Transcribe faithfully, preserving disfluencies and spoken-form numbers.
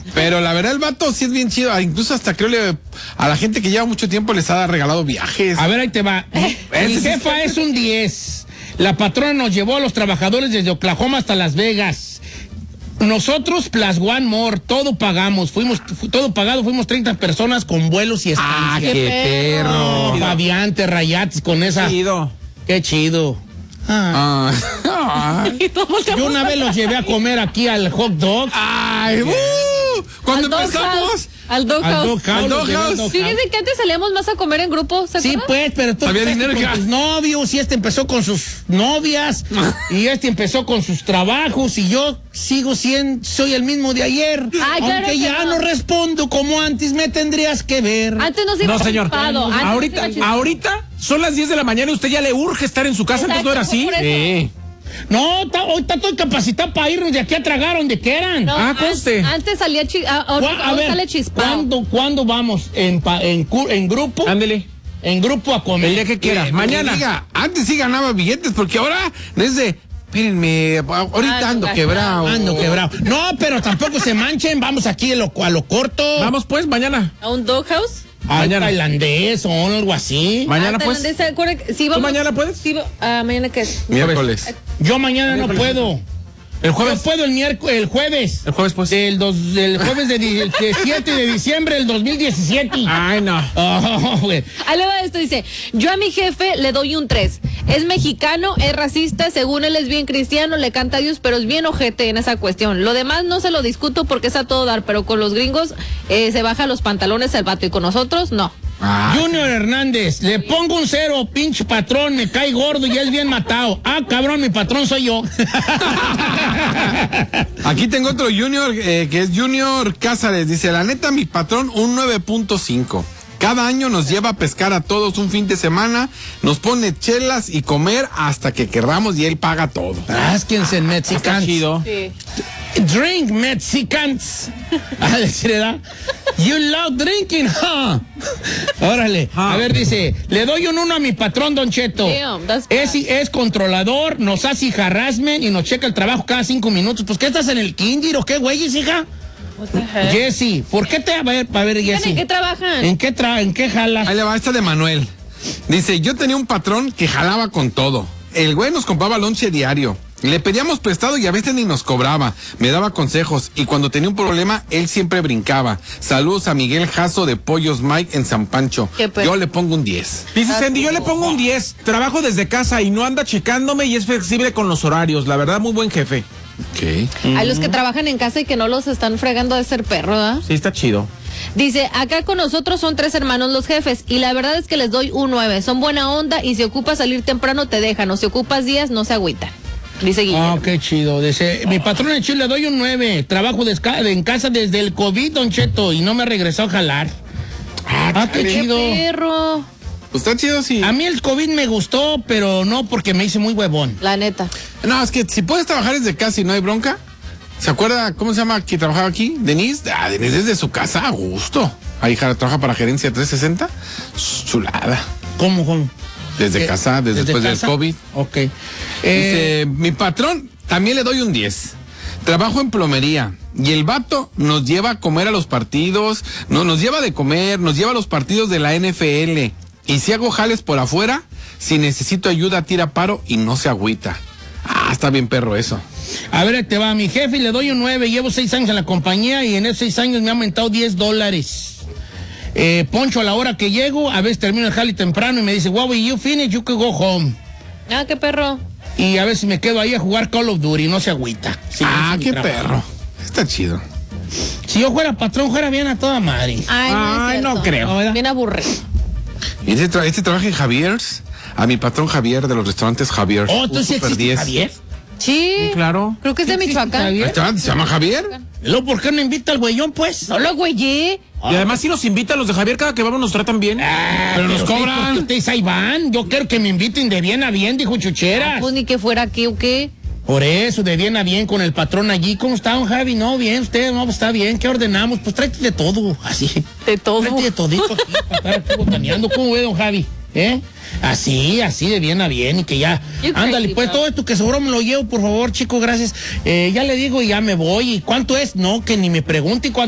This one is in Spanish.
Pero la verdad el vato sí es bien chido. Incluso hasta creo que a la gente que lleva mucho tiempo les ha regalado viajes. A ver, ahí te va. Mi jefa es un diez. La patrona nos llevó a los trabajadores desde Oklahoma hasta Las Vegas. Nosotros, plus one more, todo pagamos. Fuimos, fu- todo pagado, fuimos treinta personas con vuelos y estancia. Ah, qué perro. Oh, Fabiante, Rayates, con esa. Chido. Qué chido. Ah. Ah. Yo una vez los llevé a comer aquí al hot dog. Ay, uh, cuando Al Dog empezamos. House. Al Dog Al House. Dog House. Al Dog los llevé al House. Dog Fíjense que antes salíamos más a comer en grupo, ¿se Sí, acuerdan? pues, pero tú Había empezaste dinero con que- tus novios y este empezó con sus novias y este empezó con sus trabajos y yo sigo siendo, soy el mismo de ayer. Ay, claro aunque que ya no. no respondo como antes me tendrías que ver. Antes nos iba No, señor. chispado. Antes nos Ahorita, iba chispado. ahorita son las diez de la mañana y usted ya le urge estar en su casa, Exacto, antes no era así. por eso. Sí. No, ta- ahorita estoy capacitado para irnos de aquí a tragar donde quieran. No, Ah, an- conste. Antes salía chi ah, ahora, Cu- a ahora ver, sale chispado. ¿cuándo, ¿cuándo vamos en, pa- en, cu- en grupo? Ándele. En grupo a comer. El día que quiera. Eh, Mañana. diga, antes sí ganaba billetes, porque ahora es de, espérenme, ahorita Ah, ando no, quebrado. Ando quebrado. No, pero tampoco se manchen, vamos aquí a lo, a lo corto. Vamos pues, mañana. ¿A un Dog House? Al mañana. tailandés o algo así. Mañana Ah, pues. tailandés, ¿se acuerda que- sí, vamos- mañana puedes? Sí, va- ah, ¿mañana qué es? Miércoles. Yo mañana no puedo. El Yo jueves. puedo el miércoles, el jueves. El jueves pues. Del, dos, del jueves de, di- del siete de diciembre del dos mil diecisiete. Ay, no. Oh, güey. Ahí le va esto, dice, yo a mi jefe le doy un tres. Es mexicano, es racista, según él es bien cristiano, le canta a Dios, pero es bien ojete en esa cuestión. Lo demás no se lo discuto porque es a todo dar, pero con los gringos eh, se baja los pantalones el vato y con nosotros no. Ah, Junior Hernández, le pongo un cero, pinche patrón, me cae gordo y es bien matado. Ah, cabrón, mi patrón soy yo. aquí tengo otro Junior, eh, que es Junior Cázares. Dice, la neta, mi patrón, un nueve punto cinco. Cada año nos lleva a pescar a todos un fin de semana, nos pone chelas y comer hasta que querramos y él paga todo. Rásquense en Mexicans. Chido. Sí. Drink Mexicans. Ah, decir, ¿verdad? You love drinking, huh? Órale. Ah. A ver, dice, le doy un uno a mi patrón, Don Cheto. Damn, that's Es, bad. es controlador, nos hace harassment y nos checa el trabajo cada cinco minutos. Pues, ¿qué estás en el kinder o qué, güeyes, hija? What the heck? Jessie, ¿por qué te... A ver, a ver, Digan, Jessie. ¿en qué trabajan? ¿En qué tra en qué jalas? Ahí le va esta de Manuel. Dice, yo tenía un patrón que jalaba con todo. El güey nos compraba lonche diario. Le pedíamos prestado y a veces ni nos cobraba. Me daba consejos y cuando tenía un problema, él siempre brincaba. Saludos a Miguel Jasso de Pollos Mike en San Pancho. Qué pe- Yo le pongo un diez. Dice Sandy, yo le pongo un diez. Trabajo desde casa y no anda checándome y es flexible con los horarios. La verdad, muy buen jefe. Ok. A los que trabajan en casa y que no los están fregando de ser perro, ¿verdad? Sí, está chido. Dice, acá con nosotros son tres hermanos los jefes y la verdad es que les doy un nueve. Son buena onda y si ocupas salir temprano te dejan o si ocupas días no se agüitan. Dice Guillermo. Ah, qué chido. Dice, mi patrón en Chile le doy un nueve. Trabajo desca- en casa desde el COVID, Don Cheto, y no me regresó a jalar. Ah, qué chido. Perro, Pues está chido, sí. A mí el COVID me gustó, pero no porque me hice muy huevón. la neta. No, es que si puedes trabajar desde casa y no hay bronca. ¿Se acuerda cómo se llama que trabajaba aquí? Denise. Ah, Denise desde su casa, a gusto. Ahí ja- trabaja para Gerencia trescientos sesenta. Chulada. ¿Cómo, cómo? Desde ¿Qué? casa, desde después casa? del COVID. Ok. Dice, Eh, mi patrón, también le doy un diez. Trabajo en plomería. Y el vato nos lleva a comer a los partidos. No, nos lleva de comer, nos lleva a los partidos de la N F L. Y si hago jales por afuera, si necesito ayuda, tira paro y no se agüita. Ah, está bien perro eso. a ver, te va. A mi jefe le doy un nueve. Llevo seis años en la compañía y en esos seis años me ha aumentado diez dólares. Eh, poncho a la hora que llego. A veces termino el jale temprano y me dice, wow, you finish, you can go home. Ah, qué perro. Y a veces me quedo ahí a jugar Call of Duty, no se agüita. Sí, ah, es mi qué trabajo. perro. Está chido. Si yo fuera patrón, fuera bien a toda madre. Ay, no, es Ay, no cierto. creo. ¿verdad? Bien aburrido. Y este, tra- este trabaja en Javier's. A mi patrón Javier de los restaurantes Javier. Oh, ¿tú sí Super existe diez. Javier? Sí, Sí, claro. creo que es de ¿Sí existe Michoacán. Javier? ¿Restaurante se llama Javier? Luego, ¿por qué no invita al güeyón, pues? No lo güeyé. Y además, si nos invitan los de Javier, cada que vamos nos tratan bien. Ah, Pero nos sí, cobran. porque ustedes ahí van. Yo quiero que me inviten de bien a bien, dijo Chucheras. Pues ni que fuera aquí o qué. Por eso, de bien a bien con el patrón allí. ¿Cómo está, don Javi? No, bien, usted, no, pues está bien. ¿Qué ordenamos? Pues tráete de todo, así. De todo. Tráete de todito aquí, para estar aquí botaneando. ¿Cómo ve, don Javi? ¿Eh? Así, así de bien a bien y que ya. You Ándale, crazy, pues bro. todo esto que seguro me lo llevo, por favor, chico, gracias. Eh, ya le digo y ya me voy. ¿Y cuánto es? No, que ni me pregunte. ¿Y cuánto